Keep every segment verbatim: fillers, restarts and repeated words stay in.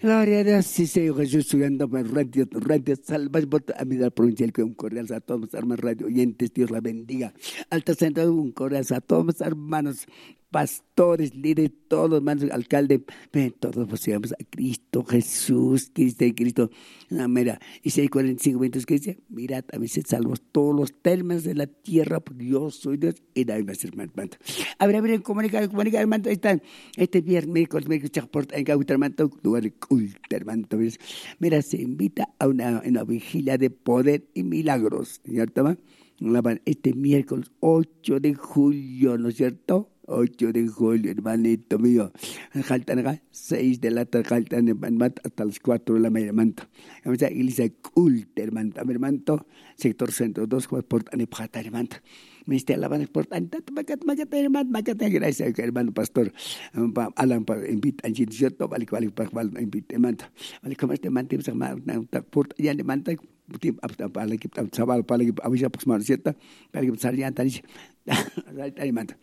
Gloria a Dios, sí, Señor Jesús, estudiando por Radio, Radio Salvas, a mi provincial, que un cordial a todos los hermanos radio oyentes, Dios la bendiga. Alta Centro, un cordial a todos los hermanos pastores, líderes, todos, hermanos, alcalde, todos poseamos a Cristo Jesús, Cristo y Cristo. No, mira, y seis cuarenta y cinco minutos que dice, mirad, a veces salvos todos los términos de la tierra, porque yo soy Dios y nadie más, hermano. A ver, a ver, comunicar, comunicar, hermano, ahí está, este viernes, miércoles, miércoles, chaport, en Cauta, hermano, lugar de culto, hermano. Mira, se invita a una, una vigilia de poder y milagros, ¿cierto? Este miércoles ocho de julio, ¿no es cierto? ocho de julio, hermanito mío. Faltan acá seis de la tarde, faltan hasta las cuatro de la mañana, hermano. Vamos a iglesia culta, hermano. Hermano, sector centro dos, por Anipjata, hermano. Mister alabanza por tanto, macat, macat, hermano, macat, gracias, hermano pastor. Alan, invita, en cierto, vale, vale, vale, invita, hermano. Vale, como este man, tiene que por ya, hermano. Tim apa apa lagi sabal apa lagi abis apa semua cerita lagi besarnya tadi tadi mantap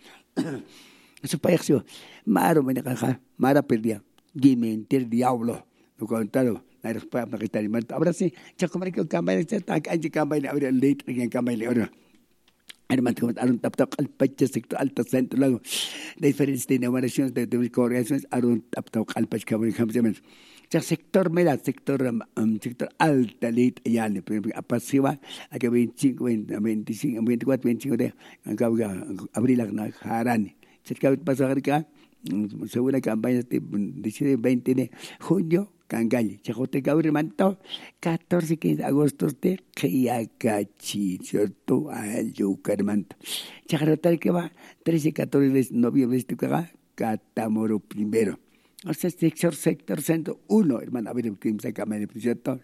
supaya sih maro menakah mara perdia di mentir diablo lo contado la respuesta para que tadi mantap ahora sí chaco mereka campaña cerita anji campaña ahora late dengan campaña ahora hermano como arun tap tap al pacha sector alta centro lago de diferentes denominaciones de de corporaciones arun tap tap al pacha campaña campaña sector mera sector um, sector alta lit ya le apa sih wa ada veinticinco veinticinco veinticuatro veinticinco de engkau abril na haran cerca pasar acá según campaña de veinte de junio Cangali, Chajote Gabriel Manto, catorce quince de agosto de Kiakachi, ¿cierto? Al Yucar Manto. Chajarotal que va trece catorce de noviembre de este Catamoro primero. O sea, sector, sector centro uno, hermano, a ver, que me saca de ¿cierto?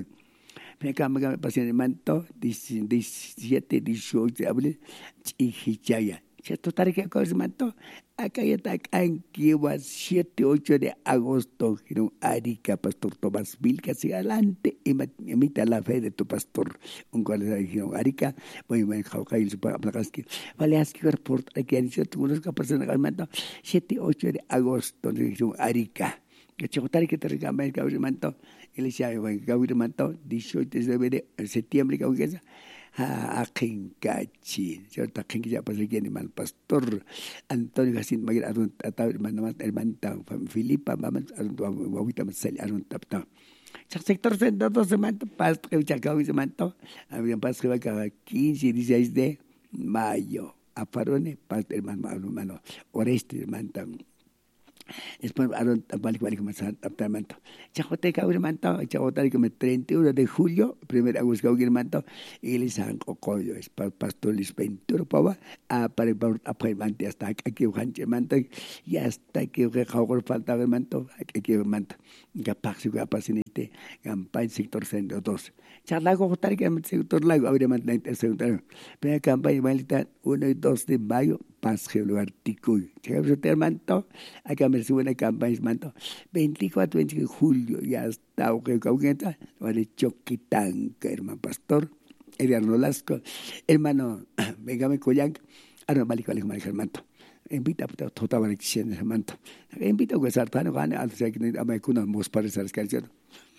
Me cambia paciente Manto, diecisiete, dieciocho de abril, Chihichaya. ¿Cierto? Tarjeta que Manto, acá ya está en Kiwa, siete, ocho de agosto, en Arica, Pastor Tomás Vilca, hacia adelante, imita la fe de tu pastor. Un cual dijeron Arica, voy a Jauca y su Placaski. Vale, así que report, aquí han dicho, tú conozcas personas al Manto, siete, ocho de agosto, en Arica. Que chocotari que te recamba el Gabriel Manto, y le decía, Gabriel Manto, dieciocho de septiembre, que es a Kenkachi, ¿cierto? Kenkachi ya pasó aquí el pastor Antonio Jacinto Maguire, Arun Tata, hermano, hermana Filipa, mamá, Arun Guaguita, Marcel, Arun Tapta. Sector centro, dos semanas, pastor, Chacao y Semanto, habían pasado cada quince y dieciséis de mayo. A Farone, pastor, hermano, hermano, Oreste, hermano. Después aron balik balik masa apartamento. Chajote Gabriel Manto, Chajote como treinta y uno de julio, primer agosto Gabriel Manto, y le san cocollo, es para pastor Luis Ventura Pava, a para apartamento hasta aquí Juanche Manto, y hasta que Jaugor falta el Manto, aquí el Manto. Capaz que apasionite, campaña sector centro dos. Charlago Jotar que el sector lago, Gabriel Manto, el sector. Primera campaña malita uno y dos de mayo. Paz geográfico. Llegamos Manto, acá me sube una campaña Manto, veinticuatro, veinticinco de julio, ya está, que cauqueta, vale, Choquitanca, hermano pastor, Eduardo Lasco, hermano, Benjamín Collán, ahora vale, vale, vale, Manto. Invita a toda la elección de Manto. Invita a que Sartano gane, a que me cuna mos para esas canciones.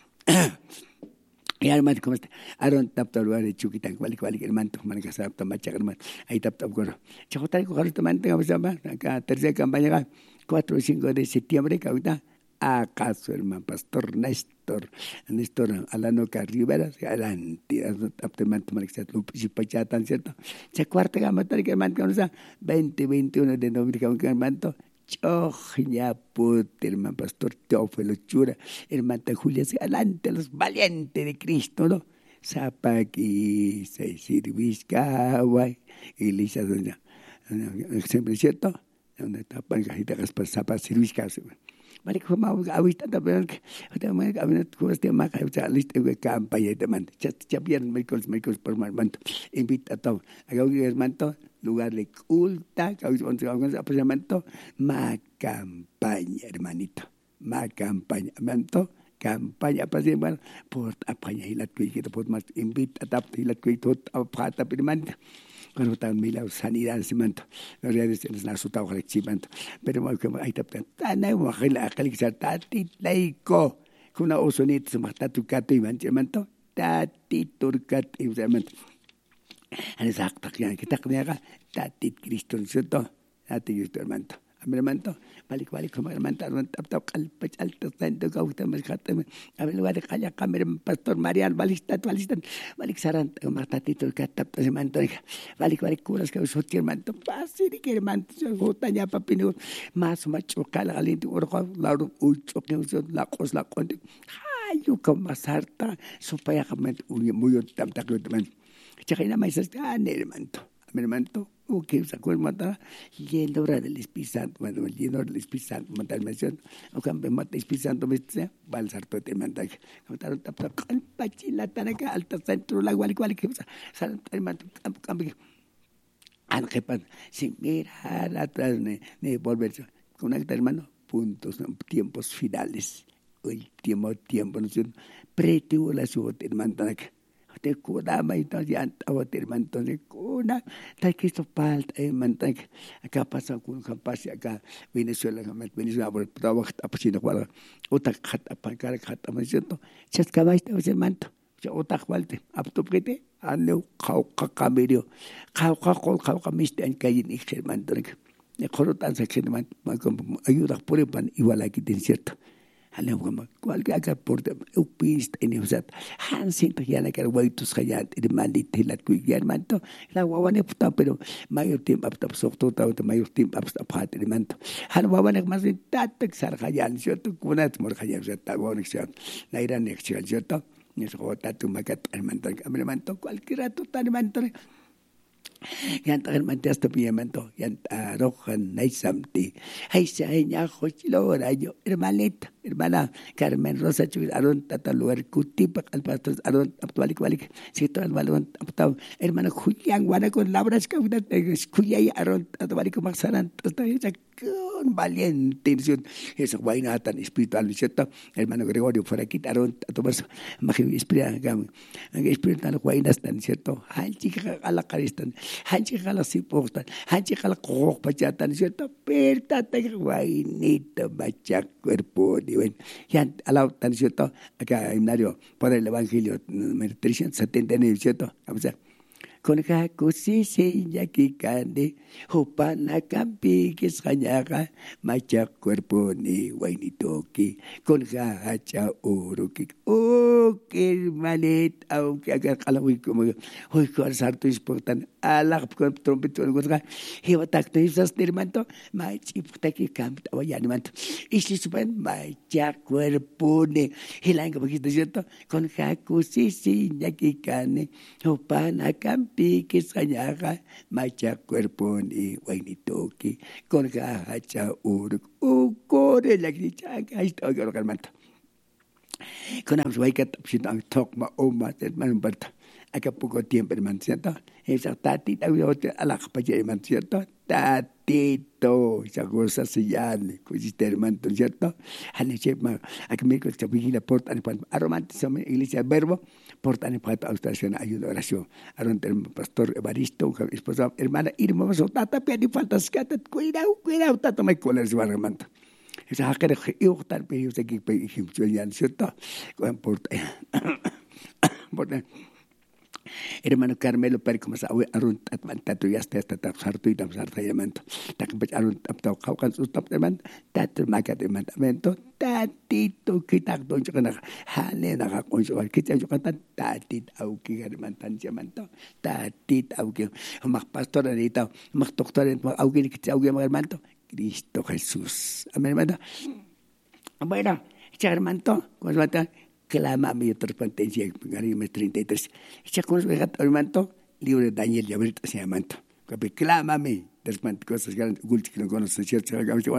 Y hermano, ¿cómo está? Aaron tap tap lugar de Chuquitan, cual cual el manto, maneja tap tap macha hermano. Ahí tap tap goro. Chajotai con Carlos Tamante, vamos a ver, acá tercera campaña acá, cuatro y cinco de septiembre, que ahorita acaso hermano pastor Néstor, Néstor Alano Carribera, adelante, tap tap manto maneja tu pachatan, ¿cierto? Se cuarta campaña que manto, vamos a veinte, veintiuno de noviembre, que el manto. Choja put, hermano pastor Teófilo Chura, hermana Julia, adelante los valientes de Cristo, ¿no? Zapaqui, se sirvisca, guay, y Lisa, siempre es cierto, donde está pancajita, gaspar, zapa, sirvisca, vale, como ahorita también, también, también, como este maca, o sea, listo, campaña de manto, ya, ya vieron, médicos, médicos, por manto, invita a todos, a Gabriel Manto, lugar de culta, apoyamiento, ma campaña, hermanito, ma campaña, manto, campaña, pues bueno, por apaña y la cuiquita, por más invita, adapta y la cuiquita, apata, hermanito. Cuando está en la sanidad de manto, los reales en la suta o manto, pero ahí está tan hay una la calixar tati laico, kuna osonito sumata tu kato iman manto tati turkat iman ana sakta kyan kita knya tati Kriston soto tati Kristo manto amel manto balik balik ke manto tap tap kalpach alto santo kau tamas khatam amel balik kaya kamer pastor Marian balistat balistat balik saran tati turkat tap tas manto balik balik kuras kau sotir manto pasti dikir manto hotanya apa pinu mas macho kala alinti orko laru ucok usot lakos lakonti ayo kau masarta supaya kamet muyot tam tak teman cakap nama Yesus ane manto amel manto okay, sacó el mata yendo hora del Espíritu Santo, cuando yendo del Espíritu Santo, mata el mención, o cambia mata el Espíritu Santo, ¿viste? Va al sarto de manta, mataron tap tap al pachila tanaka alta centro la igual igual que usa, sal el manto cambia, al que pan, sin mirar atrás ni ni volverse, con el hermano, puntos, tiempos finales, hoy tiempo tiempo, no sé, pretribulación del mantanak. Te kuda mai to yan tawa terman to ne kuna ta Cristo palta e mantan acá pasa kun kapasi acá Venezuela kamat Venezuela por trabajo apasina kwala utak khat apakar khat amasento chas kabais to se manto cha utak walte apto prete anu khaw kakamerio khaw khaw khaw kamiste en kayin ikher mantan ne khorotan sa khen man ayuda por pan igual aquí ten cierto ale como cualquier que porte upist en usat han siento ya la que waitus hayat de mandite la cuiar manto la wawane puta pero mayor tiempo apta sokto ta mayor tiempo apta phat de manto han wawane mas tatak sar hayan cierto kunat mor hayan cierto wanek cierto la ira nek cierto ni so tatu makat el manto el manto cualquier rato tan manto yan tagal mantas to piamento yan rojan naisamti hay seña jochilo rayo hermanita hermana Carmen Rosa Chuy aron tata lugar kutipa al pastor aron actualik balik sito al balon aptaw hermano Julián guana con labras ka una kuyay aron tata balik maksaran tata con valiente esa guaina tan espiritual cierto hermano Gregorio por aquí aron tata mas magi espiritual gam espiritual guainas tan cierto hanchi ala karistan hanchi ala siportan hanchi ala kok pachatan cierto per tata guainita bacha cuerpo bueno, ya alao tan cierto acá himnario por el evangelio trescientos setenta y nueve cierto vamos a con kaku sisi yaki kande hupana kampi kisanyaka macha cuerpo ni wainitoki con hacha uruki oh que malet aunque haga calawi como hoy con sarto importante ala con trompeta algo acá he batak tesas termanto machi putaki kamp wayan manto y si supan macha cuerpo ni hilanga poquito cierto con kaku sisi yaki kande hupana kampi piques hañaga macha cuerpo ni wainitoki con hacha uruk u core la gricha ahí está que lo calmanta con am suai kat psitan tok ma oma tet man berta acá poco tiempo hermano cierto esa tati ta a la pache hermano cierto tatito esa cosa se llama cosiste hermano cierto han hecho ma acá me que vigila porta ni aromantiza iglesia verbo porta ni para austación ayuda oración aron el pastor Evaristo esposa hermana Irma so tata pedi faltas kat cuidado cuidado tata me cola se va hermano esa hacker yo tal pe yo sé que pe himchuyan cierto con porta porta hermano Carmelo per como sa arun tatu ya sta tata sartu itam sarta yamento tak pe arun tap kau kan ustap teman tatu makat mandamento tatito kitak don kana hane na ka konso kita jo kata tatit au ki herman tan yamanto tatit au ki mak pastor anita mak doctor au ki kita au hermanto Cristo Jesús amén hermano bueno hermanto cuando clama mi transparencia en treinta y tres. Echa con su hermano libro de Daniel ya ahorita se llama manto. Clámame, después cosas grandes, ocultas que no conocen cierto,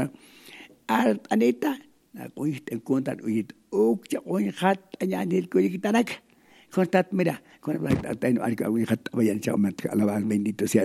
Anita, la cogiste en cuenta, oye, oh, ya oye, hat, allá en el coche quitarak. Contat, mira, con el taino, algo, oye, hat, vayan, chao, alabado, bendito sea.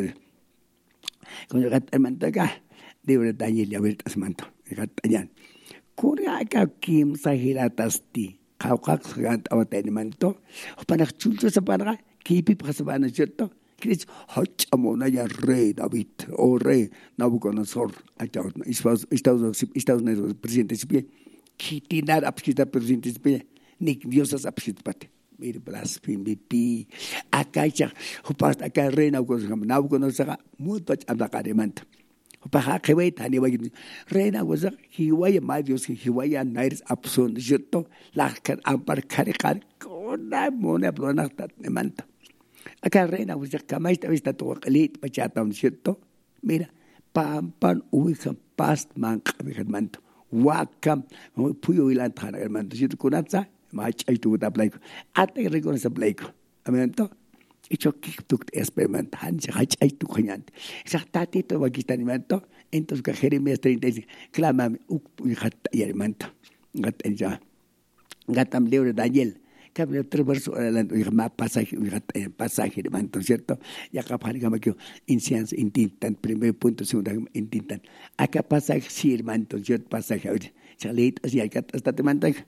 Con el hat, hermano, acá, libro de Daniel ya ahorita se manto, el hat, allá. Cura acá, Kim, Sahiratasti. Kawkak sagant awatay manto panak chulcho sa para kipi pa sa bana cierto kris hoch amona ya rey David o rey Nabucodonosor allá Estados Estados Estados Unidos presidente sipi Kitinar apskita presidentes pe ni diosas apskitpate. Mire blasfemi pi acá ya jupas acá reina con nau con saga mucho abdacaremanta. Jupa que ve tani va reina was hiwaya ma dios hiwaya nairs apson jito la kan ampar kare kona mona plona tat nemanta. Acá reina was kama esta vista to lit pachata un jito. Mira pampan uikan past man kabihmanto. Wakam puyo ilan thana hermano jito kunatsa mach ay tu taplay ko ate regon sa play ko amento icho kiktuk experiment han sa hach ay tu kanyan sa tatito magita ni mento entonces ka Jeremías treinta y cinco clama uk hat hermano gat enja gatam libro Daniel capítulo tres verso adelante y ma pasaje y gat pasaje hermano cierto ya capaz que me que incienso intintan primer punto segundo intintan acá pasaje sí hermano cierto pasaje sa leit así hay que hasta te mantenga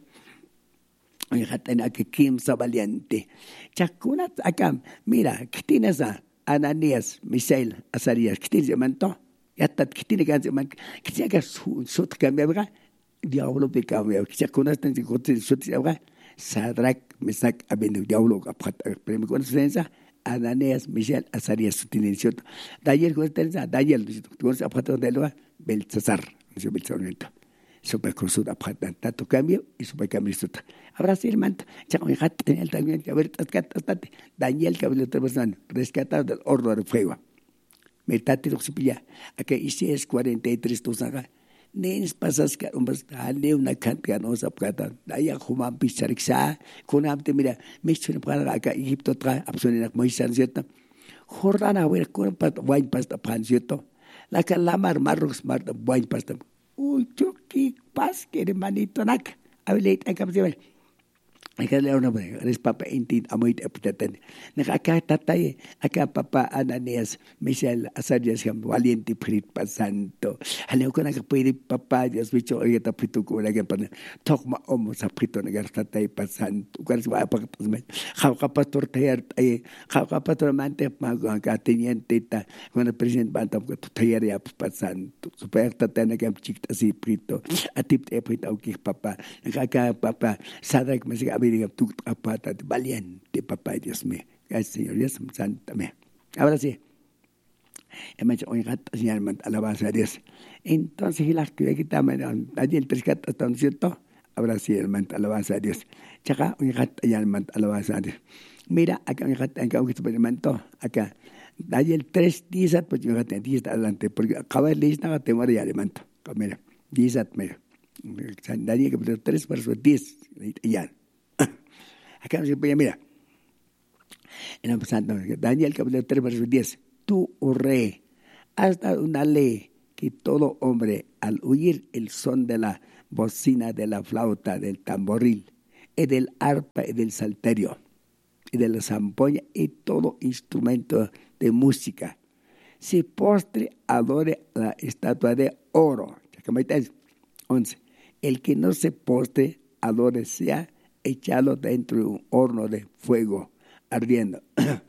Hatan a que Kim sa valiente. Chakunat acá, mira, ¿qué tienes a Ananías, Misael, Azarías? ¿Qué tienes manto? Ya está, ¿qué tiene que hacer? ¿Qué tiene que hacer? Cambiar, diablo de cambio. ¿Qué chakunat tiene que hacer? Sadrak, Mesak, Abendo, diablo, premio con defensa. Ananías, Misael, Azarías, tiene cierto. Daniel, ¿cómo está? Daniel, ¿cómo está? Beltzazar, ese Beltzazar. Super cruzada para tanto cambio y super cambio suta. Ahora sí, hermano, ya con hat Daniel también que ver rescatate Daniel que habló tres veces rescatado del horno de fuego. Metate lo supilla. Acá hice es cuarenta y tres tosaga. Nens pasas que un bastante una cantidad no se puede. Daya juman picharxa con amte mira, me estoy para acá Egipto trae absolutamente Moisés cierto. Jordana a ver con pat wine pasta pan cierto. La calamar marros marta wine pasta. Uy, chuki, pas, que hermanito, nak. Habilit, acá se ve. Acá le una vez, eres papá intin, amoit epiteten. Nak acá tatay, acá papá Ananías, Misael, Azarías, valiente, prit, pasanto. Haleo con acá puede papá, Dios bicho, oye, tapito, con la que para tokma homo, sapito, negar tatay, pasanto. Cuál se va a pagar, pues me. Jauka pastor taller, eh, jauka pastor mante, mago, acá teniente, ta, con el presidente Bantam, que tu taller ya, pues pasanto. Super tatay, acá chiquita, así, prito. A tip, eh, prito, que papá, acá papá, Sadrak, me sigue tu apata valiente papá Dios mío gracias Señor Dios Santo me ahora sí hemos hecho un gato señor alabanza a Dios entonces las que quitamos allí el tres gatos está un cierto ahora sí hermano alabanza a Dios chaca un gato ya hermano alabanza a Dios mira acá un gato acá un experimento acá allí el tres diez pues yo gato diez adelante porque acaba de leer nada te muere ya hermano mira diez mira Daniel capítulo tres verso diez ya acá se puede mira en el santo Daniel capítulo tres verso diez tú oh rey has dado una ley que todo hombre al oír el son de la bocina de la flauta del tamboril y del arpa y del salterio y de la zampoña y todo instrumento de música se postre adore la estatua de oro once el que no se postre adore sea echalo dentro de un horno de fuego ardiendo.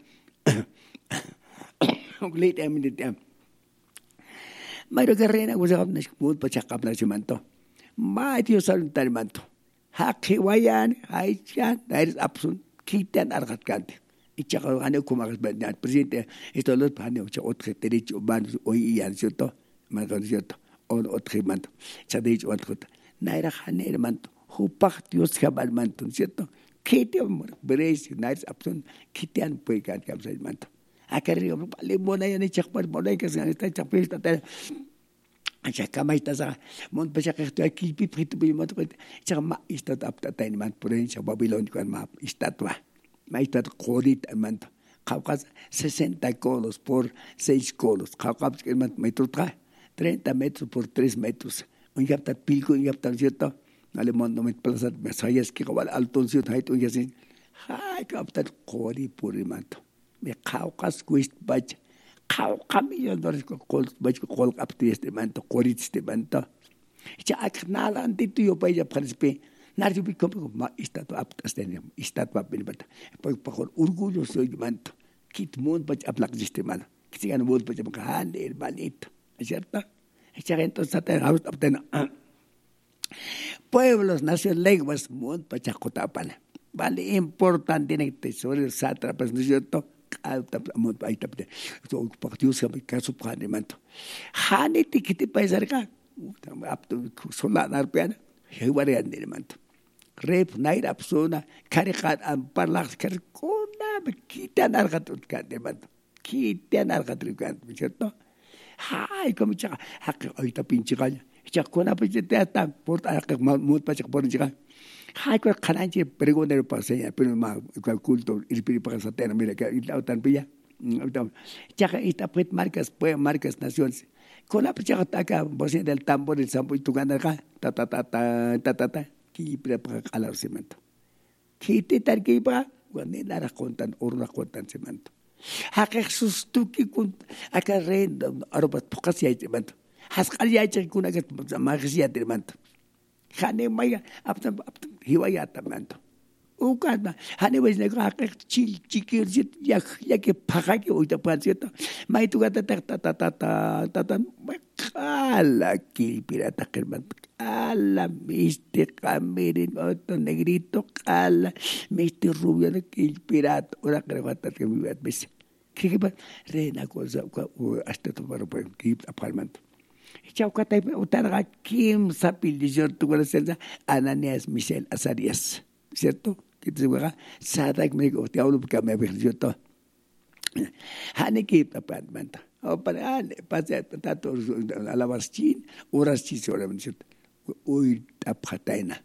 Mayro carrera usaba un escudo para sacar la cemento. Mario saltar manto. Haki wayan, haichan, eres absun, quitan argatcante. Y chaco gane como el presidente, esto los panes, otro derecho humano, hoy y cierto, más cierto, otro manto. Se ha dicho otro. Naira jane manto. Hupak Dios jabal manto, ¿cierto? ¿Qué te amor? Veréis, nice abson, ¿qué te han puesto que capsa el manto? Acá arriba, le mona ya ni chapar, mona que se está chapar, está tal. Acha cama está sa, mon pesa que estoy aquí, pipito, pipito, chama está apta tan man, por ahí, Babilón con map, estatua. Ma está corit el manto. Caucas sesenta colos por seis colos. Caucas el manto metro trae, treinta metros por tres metros. Un yapta pilco, un yapta, ¿cierto? Alemán no me plaza, me sabías que cabal alto un ciudad y así, ay, captar cori por el manto. Me caucas cuist bach, cauca millón de col bach col capti este manto, corit este manto. Ya nada antito yo para participar, nada yo como ma estatua aptas tenía, estatua penibata. Pues por orgullo soy manto, kit mundo bach aplak este manto, que sigan mundo bach aplak hermanito, ¿cierto? Ya entonces está en house aptena. pueblos, naciones, lenguas, mundo pachacotapana. Vale, importante en el tesoro de sátrapas, ¿no es cierto? Ahí está, Dios que me caso para el manto. Hani te quite para cerca. Solar piano, heguarean el manto. Rep, naira, persona, caricat, amparlas, caricona, me quitan argatul el manto. Quitan argatul, ¿no es cierto? Ay, como chaca, ahí está pinche galla. Chacona, pues ya está, por acá, muy pachac por llegar. Ay, cuál cananche, pregonero para señal, pero más, cuál culto, el espíritu para satena, mira, que ahí está tan pilla. Chaca, esta pues marcas, pues marcas naciones. Con la pechaca taca, vos en el tambor, el sampo y tu gana acá, ta ta ta ta ta ta ta, que prepara calar cemento. Que te tal que iba, cuando nada contan, orna contan cemento. Acá sustuki con, acá renda, ahora tocas ya cemento. Haskal ya hecho con una que más ya cemento. Hane maya, aptam aptam, hiwaya cemento. Ukana, hane ves nego acá chil chiquil ya ya que paga que hoy te puedo cierto. Mai tu gata ta ta ta ta ta ta ta, ala que pirata que cemento. Ala, mister Cameron, otro negrito, ala, mister Rubio, que pirata, ahora que levanta que me ves. ¿Qué pasa? Reina cosa, hasta tomar un poco, que apartamento. Y chao, que te utarga, Kim Sapil, yo tu corazón, Ananias Michel Azarias, ¿cierto? Que te diga, Sadak me dijo, te hablo porque me perdió todo. Hane que apartamento. O para, pasa, tanto, a la bastín, horas sí, seguramente. Uy, tapataina.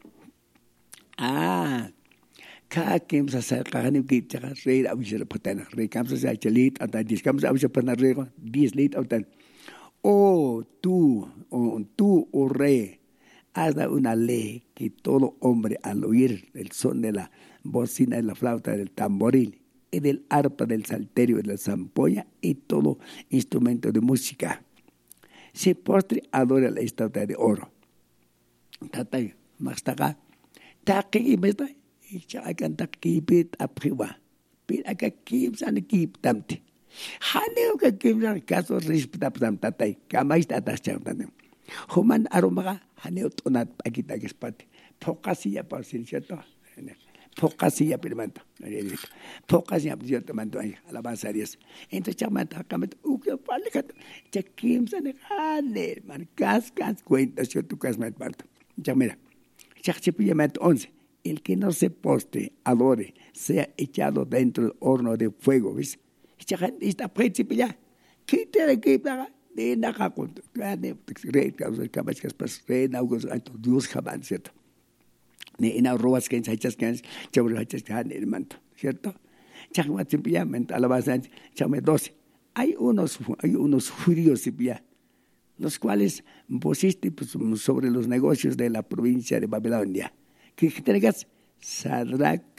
Ah, cada quien se acerca a un kit, ya rey, a veces patena, rey, camsa se ha hecho lit, hasta diez camsa, a veces para rego, diez lit, hasta. Oh, tú, oh, tú, oh rey, has dado una ley que todo hombre al oír el son de la bocina, de la flauta, del tamboril, y del arpa, del salterio, de la zampolla, y todo instrumento de música, se postre adora la estatua de oro. Tatay, mas taka, taki imesta, icha akan takipit apriwa, pit akakip san kip tamti. Haneo kakip san kaso rispitap tam tatay, kamais tatas chang tanem. Human aromaga, haneo tonat akita gespati. Pokasiya pa sin cierto. Pokasiya pirmanta. Pokasiya cierto manto ay, alabanzarias. Entonces chamanta kamet ukyo palikat. Chakim san hane, man kas kas cuenta cierto kasmat parto. Ya mira, Chachipillamento once, el que no se postre, adore, sea echado dentro del horno de fuego, ¿ves? Esta príncipe ya, ¿qué tiene que pagar? De nada con grande, rey, causa cabas que es rey, naugos, Dios jamás, ¿cierto? Ni en arrobas que en hachas que en chabros hachas que en el manto, ¿cierto? Chachipillamento, alabanza, chame doce. Hay unos, hay unos judíos, ya, los cuales pusiste pues, sobre los negocios de la provincia de Babilonia. ¿Qué tengas? Sadrach,